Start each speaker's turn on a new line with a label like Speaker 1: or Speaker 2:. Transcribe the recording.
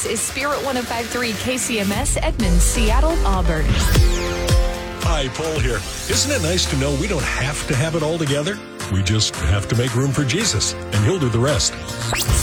Speaker 1: This is Spirit 105.3 KCMS, Edmond, Seattle, Auburn.
Speaker 2: Hi, Paul here. Isn't it nice to know we don't have to have it all together? We just have to make room for Jesus, and He'll do the rest.